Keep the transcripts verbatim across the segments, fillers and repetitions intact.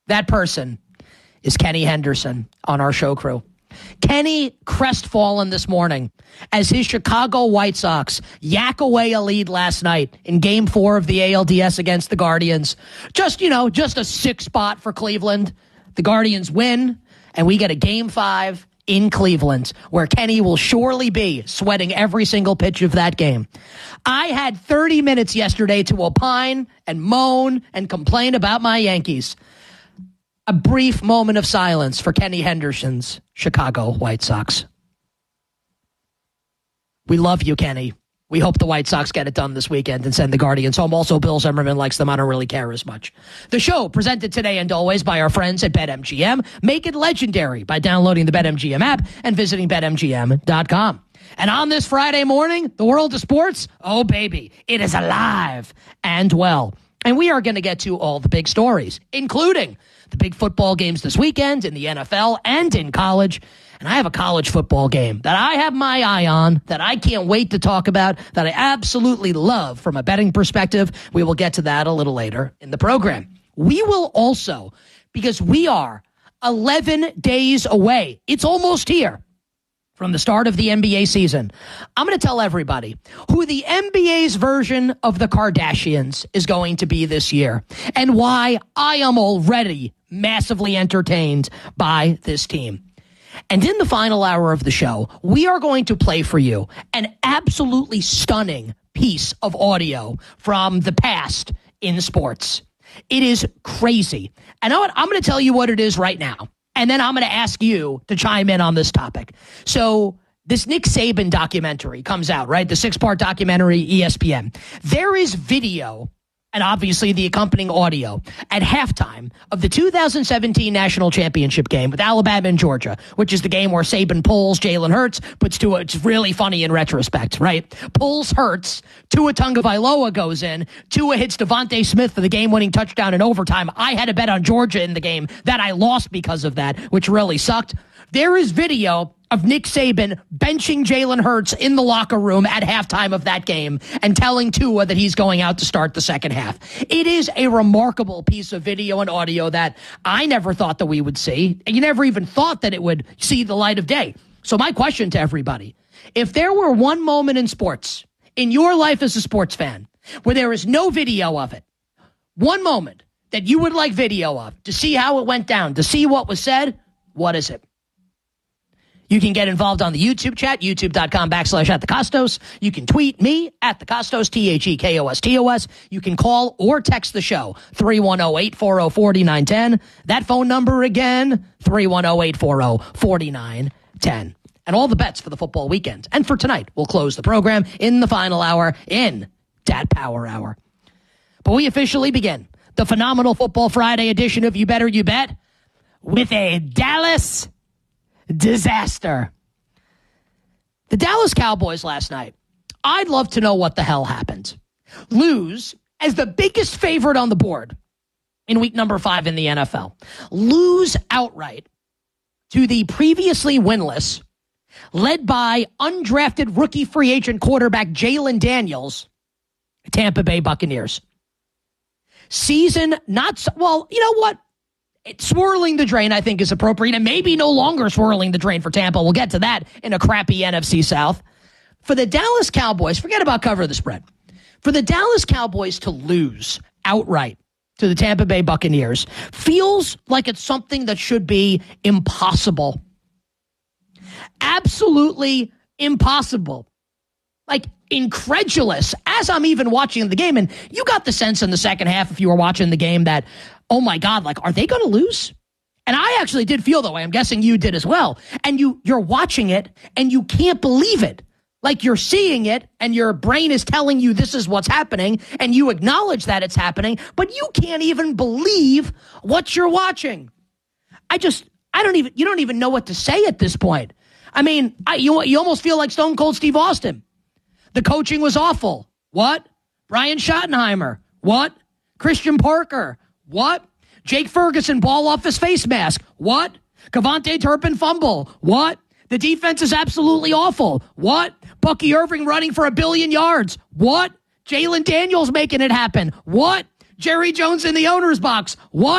That person is Kenny Henderson on our show crew. Kenny crestfallen this morning as his Chicago White Sox yak away a lead last night in game four of the A L D S against the Guardians. Just, you know, just a six spot for Cleveland. The Guardians win, and we get a game five in Cleveland, where Kenny will surely be sweating every single pitch of that game. I had thirty minutes yesterday to opine and moan and complain about my Yankees. A brief moment of silence for Kenny Henderson's Chicago White Sox. We love you, Kenny. We hope the White Sox get it done this weekend and send the Guardians home. Also, Bill Zimmerman likes them. I don't really care as much. The show presented today and always by our friends at BetMGM. Make it legendary by downloading the BetMGM app and visiting Bet M G M dot com. And on this Friday morning, the world of sports, oh, baby, it is alive and well. And we are going to get to all the big stories, including the big football games this weekend in the N F L and in college. And I have a college football game that I have my eye on, that I can't wait to talk about, that I absolutely love from a betting perspective. We will get to that a little later in the program. We will also, because we are eleven days away, it's almost here from the start of the N B A season. I'm going to tell everybody who the N B A's version of the Kardashians is going to be this year and why I am already massively entertained by this team. And in the final hour of the show, we are going to play for you an absolutely stunning piece of audio from the past in sports. It is crazy. And I'm going to tell you what it is right now. And then I'm going to ask you to chime in on this topic. So this Nick Saban documentary comes out, right? The six-part documentary, E S P N. There is video and obviously the accompanying audio at halftime of the two thousand seventeen national championship game with Alabama and Georgia, which is the game where Saban pulls Jalen Hurts, puts Tua, it's really funny in retrospect, right? Pulls Hurts, Tua Tagovailoa goes in, Tua hits Devontae Smith for the game-winning touchdown in overtime. I had a bet on Georgia in the game that I lost because of that, which really sucked. There is video of Nick Saban benching Jalen Hurts in the locker room at halftime of that game and telling Tua that he's going out to start the second half. It is a remarkable piece of video and audio that I never thought that we would see. And you never even thought that it would see the light of day. So my question to everybody, if there were one moment in sports, in your life as a sports fan, where there is no video of it, one moment that you would like video of to see how it went down, to see what was said, what is it? You can get involved on the YouTube chat, youtube.com backslash at the Costos. You can tweet me at the Costos, T H E K O S T O S. You can call or text the show, three one zero, eight four zero, four nine one zero. That phone number again, three one zero, eight four zero, four nine one zero. And all the bets for the football weekend. And for tonight, we'll close the program in the final hour in Dat Power Hour. But we officially begin the phenomenal Football Friday edition of You Better You Bet with a Dallas disaster. The Dallas Cowboys last night, I'd love to know what the hell happened. Lose as the biggest favorite on the board in week number five in the N F L. Lose outright to the previously winless, led by undrafted rookie free agent quarterback Jalen Daniels, Tampa Bay Buccaneers. Season not, so, well, you know what? It, swirling the drain, I think, is appropriate, and maybe no longer swirling the drain for Tampa. We'll get to that in a crappy N F C South. For the Dallas Cowboys, forget about cover the spread. For the Dallas Cowboys to lose outright to the Tampa Bay Buccaneers feels like it's something that should be impossible. Absolutely impossible. Like, incredulous, as I'm even watching the game. And you got the sense in the second half, if you were watching the game, that, oh my God, like, are they going to lose? And I actually did feel that way. I'm guessing you did as well. And you, you're watching it, and you can't believe it. Like, you're seeing it, and your brain is telling you this is what's happening, and you acknowledge that it's happening, but you can't even believe what you're watching. I just, I don't even, you don't even know what to say at this point. I mean, I, you, you almost feel like Stone Cold Steve Austin. The coaching was awful. What? Brian Schottenheimer. What? Christian Parker. What? Jake Ferguson ball off his face mask. What? Kevontae Turpin fumble. What? The defense is absolutely awful. What? Bucky Irving running for a billion yards. What? Jalen Daniels making it happen. What? Jerry Jones in the owner's box. What?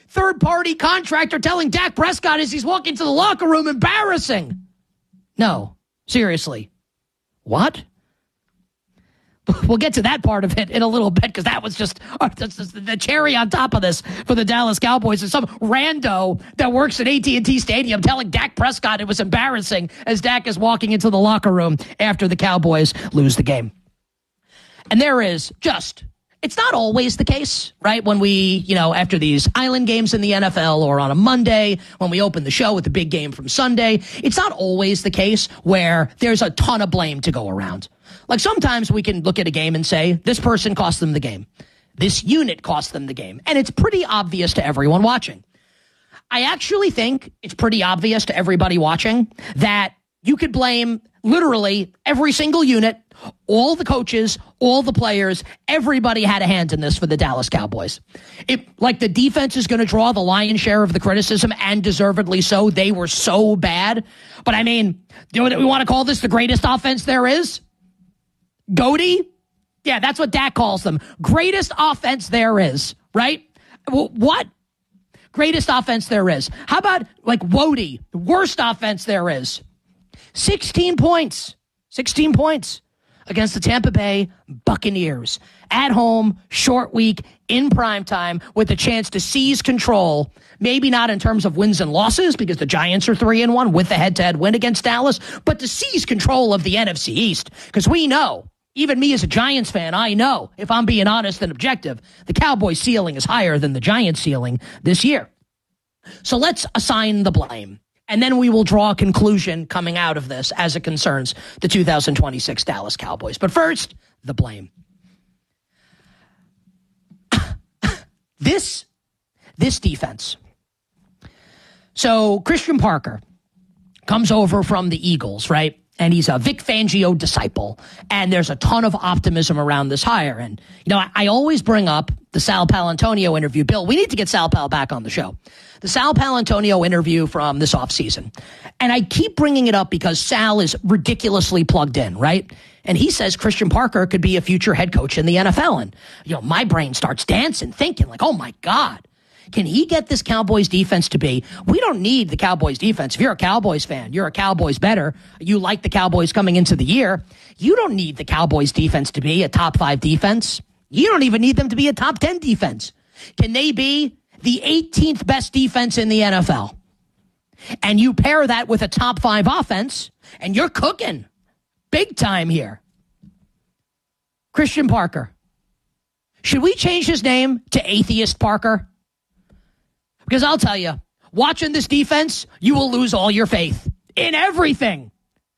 third-party contractor telling Dak Prescott as he's walking to the locker room, embarrassing. No, seriously. What? We'll get to that part of it in a little bit because that was just, uh, just the cherry on top of this for the Dallas Cowboys. And some rando that works at A T and T Stadium telling Dak Prescott it was embarrassing as Dak is walking into the locker room after the Cowboys lose the game. And there is just, it's not always the case, right? When we, you know, after these island games in the N F L or on a Monday, when we open the show with the big game from Sunday, it's not always the case where there's a ton of blame to go around. Like sometimes we can look at a game and say, this person cost them the game. This unit cost them the game. And it's pretty obvious to everyone watching. I actually think it's pretty obvious to everybody watching that you could blame literally every single unit, all the coaches, all the players, everybody had a hand in this for the Dallas Cowboys. It, like the defense is going to draw the lion's share of the criticism, and deservedly so. They were so bad. But I mean, do we want to call this the greatest offense there is? Goaty? Yeah, that's what Dak calls them. Greatest offense there is, right? What? Greatest offense there is. How about like Wody? Worst offense there is. sixteen points. sixteen points against the Tampa Bay Buccaneers. At home, short week, in prime time, with a chance to seize control. Maybe not in terms of wins and losses, because the Giants are three and one with the head-to-head win against Dallas, but to seize control of the N F C East. Because we know, even me as a Giants fan, I know, if I'm being honest and objective, the Cowboys' ceiling is higher than the Giants' ceiling this year. So let's assign the blame. And then we will draw a conclusion coming out of this as it concerns the two thousand twenty-six Dallas Cowboys. But first, the blame. This, this defense. So Christian Parker comes over from the Eagles, right? And he's a Vic Fangio disciple. And there's a ton of optimism around this hire. And, you know, I, I always bring up the Sal Paolantonio interview. Bill, we need to get Sal Pal back on the show. The Sal Paolantonio interview from this offseason. And I keep bringing it up because Sal is ridiculously plugged in, right? And he says Christian Parker could be a future head coach in the N F L. And, you know, my brain starts dancing, thinking like, oh, my God. Can he get this Cowboys defense to be? We don't need the Cowboys defense. If you're a Cowboys fan, you're a Cowboys better. You like the Cowboys coming into the year. You don't need the Cowboys defense to be a top five defense. You don't even need them to be a top ten defense. Can they be the eighteenth best defense in the N F L? And you pair that with a top five offense, and you're cooking big time here. Christian Parker. Should we change his name to Atheist Parker? Because I'll tell you, watching this defense, you will lose all your faith in everything.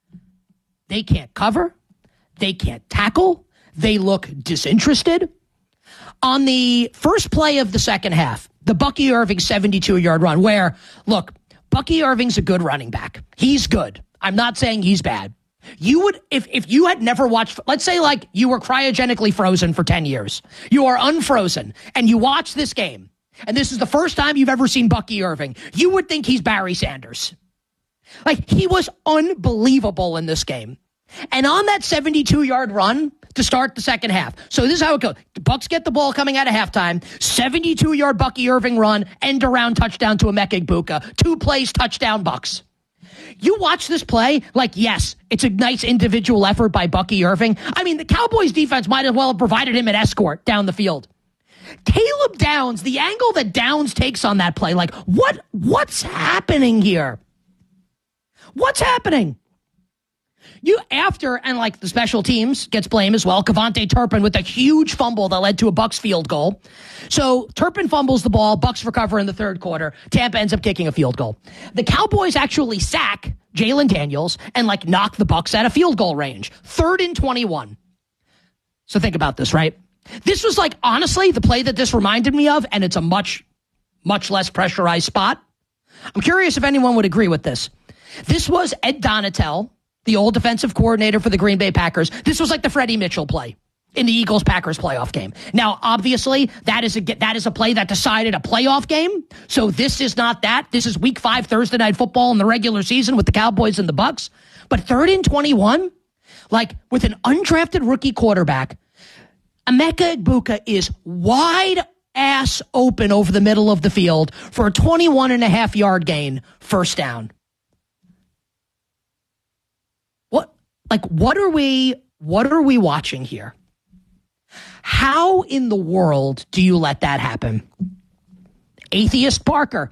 They can't cover. They can't tackle. They look disinterested. On the first play of the second half, the Bucky Irving seventy-two-yard run, where, look, Bucky Irving's a good running back. He's good. I'm not saying he's bad. You would, if, if you had never watched, let's say like you were cryogenically frozen for ten years. You are unfrozen, and you watch this game. And this is the first time you've ever seen Bucky Irving. You would think he's Barry Sanders. Like, he was unbelievable in this game. And on that seventy-two-yard run to start the second half. So this is how it goes. The Bucs get the ball coming out of halftime. seventy-two-yard Bucky Irving run, end around touchdown to Emeka Egbuka. Two plays, touchdown Bucs. You watch this play, like, yes, it's a nice individual effort by Bucky Irving. I mean, the Cowboys defense might as well have provided him an escort down the field. Caleb Downs, the angle that Downs takes on that play, like, what, what's happening here? What's happening? You, after, and like the special teams gets blamed as well, Kevontae Turpin with a huge fumble that led to a Bucs field goal. So Turpin fumbles the ball, Bucs recover in the third quarter, Tampa ends up kicking a field goal. The Cowboys actually sack Jalen Daniels and like knock the Bucs out of field goal range. Third and twenty-one. So think about this, right? This was like, honestly, the play that this reminded me of, and it's a much, much less pressurized spot. I'm curious if anyone would agree with this. This was Ed Donatel, the old defensive coordinator for the Green Bay Packers. This was like the Freddie Mitchell play in the Eagles-Packers playoff game. Now, obviously, that is a that is a play that decided a playoff game. So this is not that. This is week five Thursday Night Football in the regular season with the Cowboys and the Bucs. But third and twenty-one, like with an undrafted rookie quarterback, Emeka Egbuka is wide ass open over the middle of the field for a twenty-one and a half yard gain, first down. What, like, what are we, what are we watching here? How in the world do you let that happen? Atheist Parker.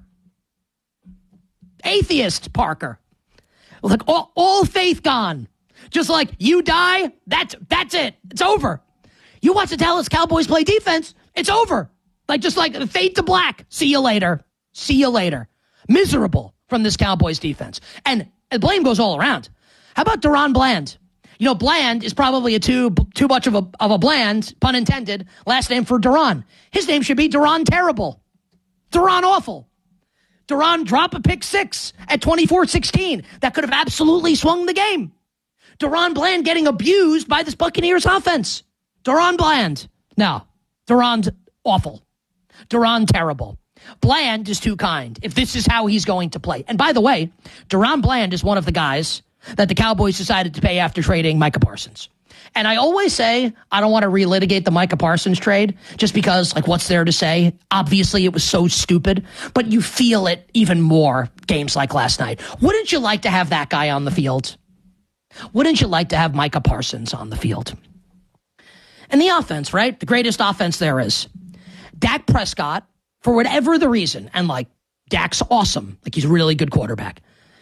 Atheist Parker. Like, all, all faith gone. Just like, you die, that's, that's it. It's over. You watch the Dallas Cowboys play defense, it's over. Like, just like fade to black. See you later. See you later. Miserable from this Cowboys defense. And the blame goes all around. How about Deron Bland? You know, Bland is probably a too too much of a of a Bland, pun intended, last name for Deron. His name should be Deron Terrible. Deron Awful. Deron drop a pick six at twenty-four sixteen. That could have absolutely swung the game. Deron Bland getting abused by this Buccaneers offense. Deron Bland. No. Deron's awful. Deron Terrible. Bland is too kind if this is how he's going to play. And by the way, Deron Bland is one of the guys that the Cowboys decided to pay after trading Micah Parsons. And I always say I don't want to relitigate the Micah Parsons trade just because, like, what's there to say? Obviously, it was so stupid, but you feel it even more games like last night. Wouldn't you like to have that guy on the field? Wouldn't you like to have Micah Parsons on the field? And the offense, right? The greatest offense there is. Dak Prescott, for whatever the reason, and, like, Dak's awesome. Like, he's a really good quarterback.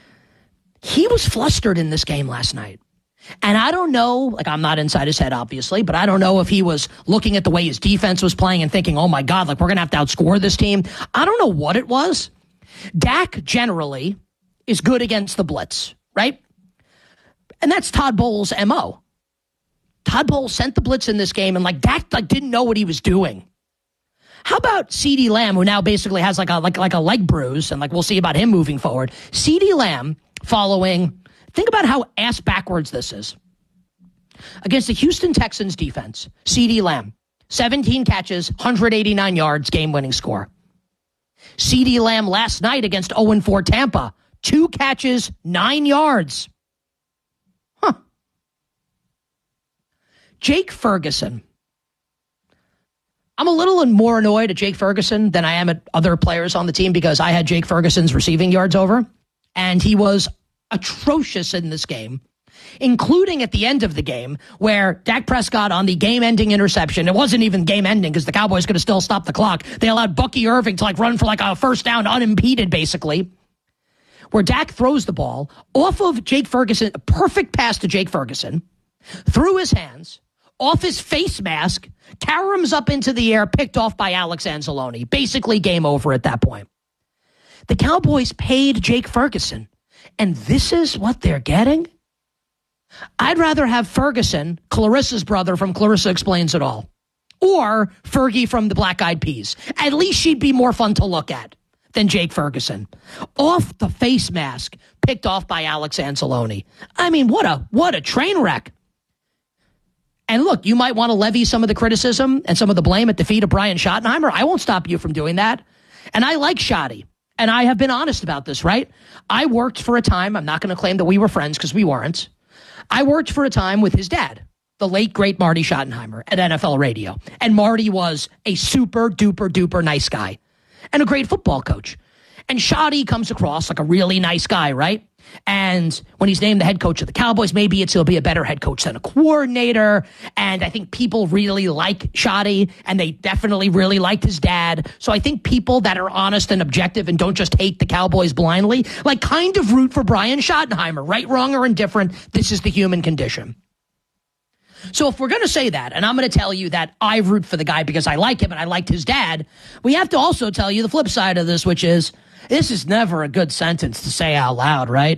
He was flustered in this game last night. And I don't know, like, I'm not inside his head, obviously, but I don't know if he was looking at the way his defense was playing and thinking, oh my God, like, we're going to have to outscore this team. I don't know what it was. Dak generally is good against the blitz, right? And that's Todd Bowles' M O. Todd Bowles sent the blitz in this game, and, like, Dak, like, didn't know what he was doing. How about CeeDee Lamb, who now basically has like a like like a leg bruise, and, like, we'll see about him moving forward. CeeDee Lamb following, think about how ass backwards this is. Against the Houston Texans defense, CeeDee Lamb, seventeen catches, one hundred eighty-nine yards, game-winning score. CeeDee Lamb last night against oh and four Tampa, two catches, nine yards. Huh. Jake Ferguson. I'm a little more annoyed at Jake Ferguson than I am at other players on the team because I had Jake Ferguson's receiving yards over, and he was atrocious in this game, including at the end of the game where Dak Prescott on the game-ending interception, it wasn't even game-ending because the Cowboys could have still stopped the clock. They allowed Bucky Irving to, like, run for like a first down unimpeded, basically, where Dak throws the ball off of Jake Ferguson, a perfect pass to Jake Ferguson, through his hands, off his face mask, caroms up into the air, picked off by Alex Anzalone. Basically game over at that point. The Cowboys paid Jake Ferguson, and this is what they're getting? I'd rather have Ferguson, Clarissa's brother from Clarissa Explains It All, or Fergie from the Black Eyed Peas. At least she'd be more fun to look at than Jake Ferguson. Off the face mask, picked off by Alex Anzalone. I mean, what a what a train wreck. And look, you might want to levy some of the criticism and some of the blame at the feet of Brian Schottenheimer. I won't stop you from doing that. And I like Schotty. And I have been honest about this, right? I worked for a time, I'm not going to claim that we were friends because we weren't. I worked for a time with his dad, the late, great Marty Schottenheimer at N F L Radio. And Marty was a super duper duper nice guy and a great football coach. And Schotty comes across like a really nice guy, right? And when he's named the head coach of the Cowboys, maybe it's he'll be a better head coach than a coordinator. And I think people really like Schotty, and they definitely really liked his dad. So I think people that are honest and objective and don't just hate the Cowboys blindly, like, kind of root for Brian Schottenheimer, right, wrong, or indifferent. This is the human condition. So if we're going to say that, and I'm going to tell you that I root for the guy because I like him and I liked his dad, we have to also tell you the flip side of this, which is, this is never a good sentence to say out loud, right?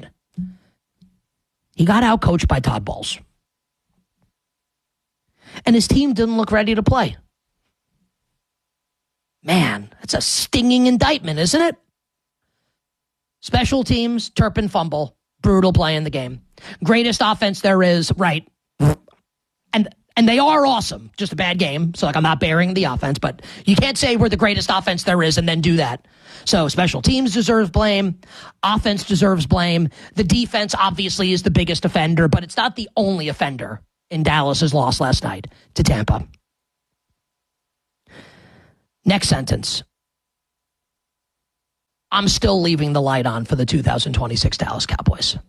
He got outcoached by Todd Bowles. And his team didn't look ready to play. Man, that's a stinging indictment, isn't it? Special teams, Turpin fumble, brutal play in the game. Greatest offense there is, right. And and they are awesome. Just a bad game. So, like, I'm not bearing the offense, but you can't say we're the greatest offense there is and then do that. So special teams deserves blame. Offense deserves blame. The defense obviously is the biggest offender, but it's not the only offender in Dallas's loss last night to Tampa. Next sentence. I'm still leaving the light on for the two thousand twenty-six Dallas Cowboys.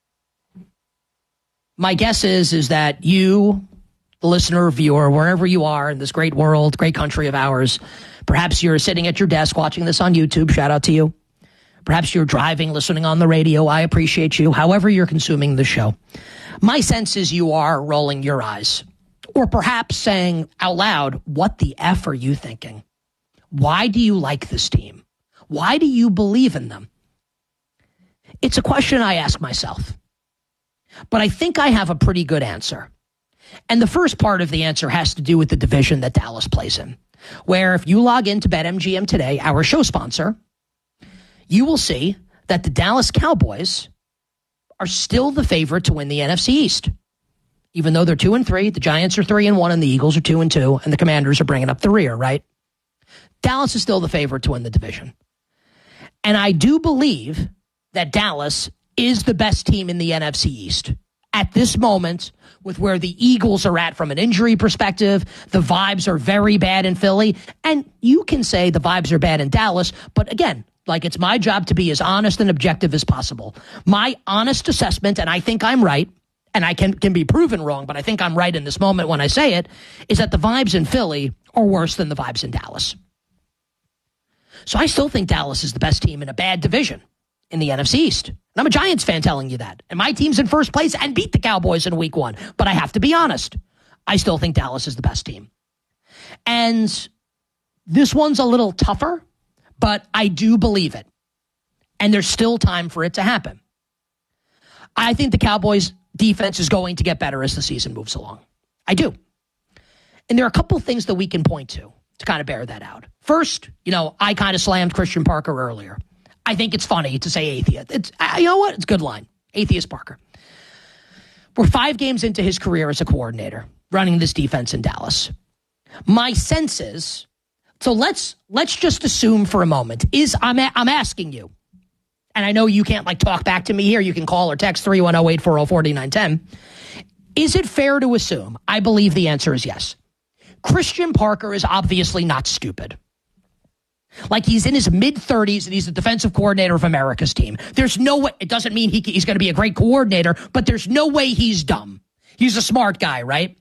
My guess is, is that you, the listener or viewer, wherever you are in this great world, great country of ours, perhaps you're sitting at your desk watching this on YouTube. Shout out to you. Perhaps you're driving, listening on the radio. I appreciate you. However you're consuming the show. My sense is you are rolling your eyes. Or perhaps saying out loud, what the F are you thinking? Why do you like this team? Why do you believe in them? It's a question I ask myself. But I think I have a pretty good answer. And the first part of the answer has to do with the division that Dallas plays in. Where if you log into BetMGM today, our show sponsor, you will see that the Dallas Cowboys are still the favorite to win the N F C East. Even though they're two and three, the Giants are three and one, and the Eagles are two and two, and the Commanders are bringing up the rear, right? Dallas is still the favorite to win the division. And I do believe that Dallas is the best team in the N F C East. At this moment, with where the Eagles are at from an injury perspective, the vibes are very bad in Philly. And you can say the vibes are bad in Dallas, but again, like it's my job to be as honest and objective as possible. My honest assessment, and I think I'm right, and I can, can be proven wrong, but I think I'm right in this moment when I say it, is that the vibes in Philly are worse than the vibes in Dallas. So I still think Dallas is the best team in a bad division in the N F C East. And I'm a Giants fan telling you that. And my team's in first place and beat the Cowboys in week one. But I have to be honest. I still think Dallas is the best team. And this one's a little tougher, but I do believe it. And there's still time for it to happen. I think the Cowboys defense is going to get better as the season moves along. I do. And there are a couple things that we can point to to kind of bear that out. First, you know, I kind of slammed Christian Parker earlier. I think it's funny to say atheist. It's, you know what? It's a good line. Atheist Parker. We're five games into his career as a coordinator, running this defense in Dallas. My sense is, so let's let's just assume for a moment, is I'm a, I'm asking you, and I know you can't like talk back to me here. You can call or text three one zero, eight four zero, four nine one zero. Is it fair to assume? I believe the answer is yes. Christian Parker is obviously not stupid. Like he's in his mid-thirties and he's the defensive coordinator of America's team. There's no way, it doesn't mean he, he's going to be a great coordinator, but there's no way he's dumb. He's a smart guy, right?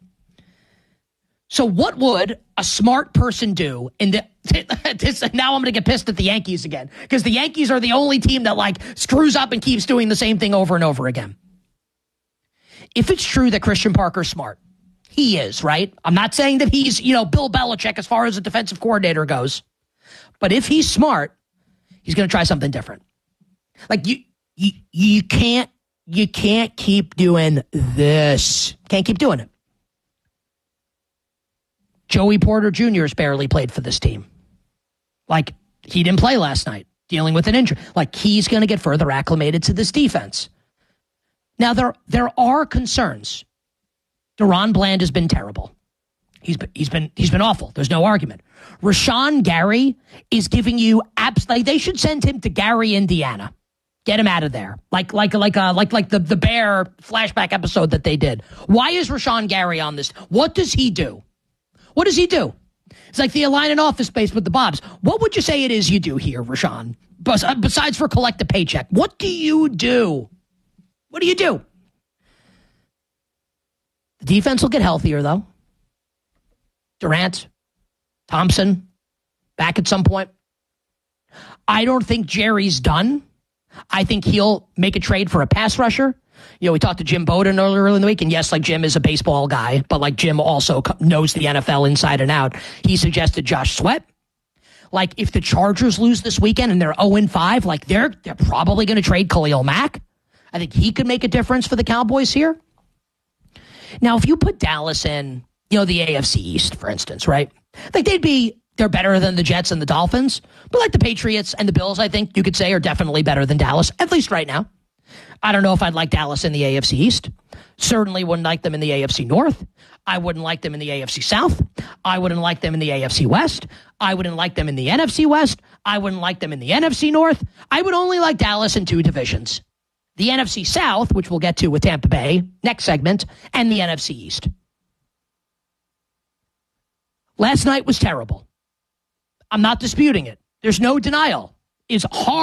So what would a smart person do in the, this, now I'm going to get pissed at the Yankees again, because the Yankees are the only team that like screws up and keeps doing the same thing over and over again. If it's true that Christian Parker's smart, he is, right? I'm not saying that he's, you know, Bill Belichick as far as a defensive coordinator goes. But if he's smart, he's going to try something different. Like you, you, you can't, you can't keep doing this. Can't keep doing it. Joey Porter Junior has barely played for this team. Like he didn't play last night, dealing with an injury. Like he's going to get further acclimated to this defense. Now there, there are concerns. Deron Bland has been terrible. He's been, he's been, he's been awful. There's no argument. Rashawn Gary is giving you abs. Like they should send him to Gary, Indiana. Get him out of there. Like, like, like, uh, like, like the the Bear flashback episode that they did. Why is Rashawn Gary on this? What does he do? What does he do? It's like the Align in Office Space with the Bobs. What would you say it is you do here, Rashawn? Besides for collect a paycheck, what do you do? What do you do? The defense will get healthier, though. Durant, Thompson, back at some point. I don't think Jerry's done. I think he'll make a trade for a pass rusher. You know, we talked to Jim Bowden earlier in the week, and yes, like Jim is a baseball guy, but like Jim also knows the N F L inside and out. He suggested Josh Sweat. Like if the Chargers lose this weekend and they're oh and five, like they're they're probably going to trade Khalil Mack. I think he could make a difference for the Cowboys here. Now, if you put Dallas in, you know, the A F C East, for instance, right? Like they'd be, they're better than the Jets and the Dolphins, but like the Patriots and the Bills, I think you could say are definitely better than Dallas, at least right now. I don't know if I'd like Dallas in the A F C East. Certainly wouldn't like them in the A F C North. I wouldn't like them in the A F C South. I wouldn't like them in the A F C West. I wouldn't like them in the N F C West. I wouldn't like them in the N F C North. I would only like Dallas in two divisions. The N F C South, which we'll get to with Tampa Bay, next segment, and the N F C East. Last night was terrible. I'm not disputing it. There's no denial. Is hard.